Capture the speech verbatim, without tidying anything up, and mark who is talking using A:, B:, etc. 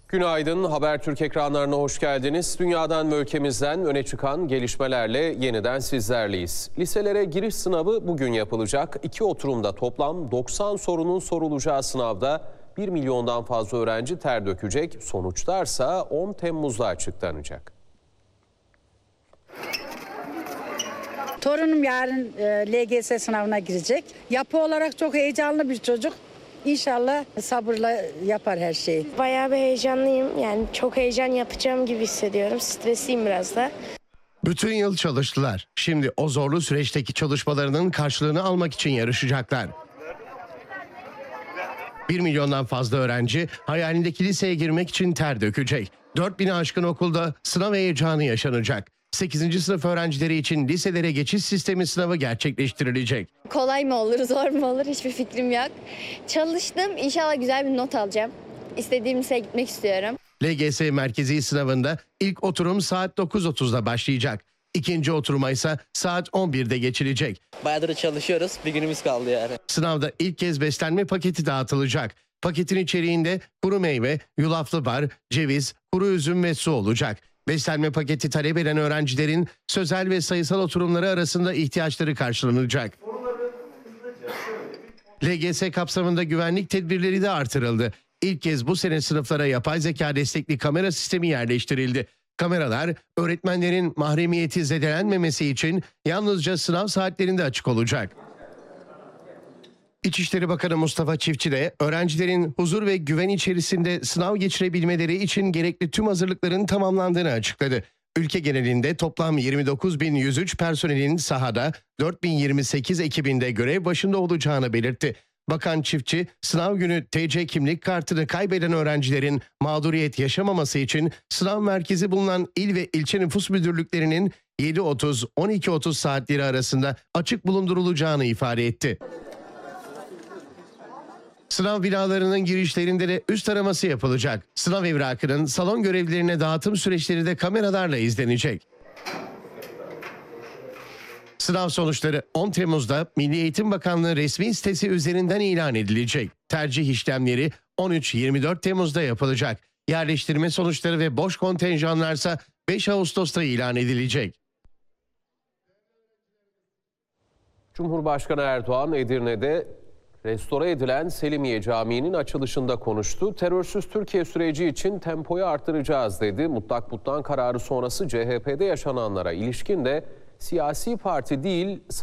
A: Günaydın, Habertürk ekranlarına hoş geldiniz. Dünyadan ve ülkemizden öne çıkan gelişmelerle yeniden sizlerleyiz. Liselere giriş sınavı bugün yapılacak. İki oturumda toplam doksan sorunun sorulacağı sınavda bir milyondan fazla öğrenci ter dökecek. Sonuçlarsa on Temmuz'da açıklanacak.
B: Torunum yarın e, L G S sınavına girecek. Yapı olarak çok heyecanlı bir çocuk. İnşallah sabırla yapar her şeyi.
C: Bayağı bir heyecanlıyım. Yani çok heyecan yapacağım gibi hissediyorum. Stresliyim biraz da.
D: Bütün yıl çalıştılar. Şimdi o zorlu süreçteki çalışmalarının karşılığını almak için yarışacaklar. Bir milyondan fazla öğrenci hayalindeki liseye girmek için ter dökecek. dört bini aşkın okulda sınav heyecanı yaşanacak. sekizinci sınıf öğrencileri için liselere geçiş sistemi sınavı gerçekleştirilecek.
E: Kolay mı olur, zor mu olur hiçbir fikrim yok. Çalıştım, inşallah güzel bir not alacağım. İstediğim liseye gitmek istiyorum.
D: L G S merkezi sınavında ilk oturum saat dokuz otuzda başlayacak. İkinci oturuma ise saat on birde geçilecek.
F: Bayağıdır çalışıyoruz, bir günümüz kaldı yani.
D: Sınavda ilk kez beslenme paketi dağıtılacak. Paketin içeriğinde kuru meyve, yulaflı bar, ceviz, kuru üzüm ve su olacak. Beslenme paketi talep eden öğrencilerin sözel ve sayısal oturumları arasında ihtiyaçları karşılanacak. L G S kapsamında güvenlik tedbirleri de artırıldı. İlk kez bu sene sınıflara yapay zeka destekli kamera sistemi yerleştirildi. Kameralar öğretmenlerin mahremiyeti zedelenmemesi için yalnızca sınav saatlerinde açık olacak. İçişleri Bakanı Mustafa Çiftçi de öğrencilerin huzur ve güven içerisinde sınav geçirebilmeleri için gerekli tüm hazırlıkların tamamlandığını açıkladı. Ülke genelinde toplam yirmi dokuz bin yüz üç personelin sahada, dört bin yirmi sekiz ekibinde görev başında olacağını belirtti. Bakan Çiftçi, sınav günü T C kimlik kartını kaybeden öğrencilerin mağduriyet yaşamaması için sınav merkezi bulunan il ve ilçe nüfus müdürlüklerinin yedi otuz on iki otuz saatleri arasında açık bulundurulacağını ifade etti. Sınav binalarının girişlerinde de üst araması yapılacak. Sınav evrakının salon görevlilerine dağıtım süreçleri de kameralarla izlenecek. Sınav sonuçları on Temmuz'da Milli Eğitim Bakanlığı resmi sitesi üzerinden ilan edilecek. Tercih işlemleri on üç yirmi dört Temmuz'da yapılacak. Yerleştirme sonuçları ve boş kontenjanlarsa beş Ağustos'ta ilan edilecek.
A: Cumhurbaşkanı Erdoğan Edirne'de restore edilen Selimiye Camii'nin açılışında konuştu. Terörsüz Türkiye süreci için tempoyu artıracağız dedi. Mutlak Mutlan kararı sonrası C H P'de yaşananlara ilişkin de siyasi parti değil,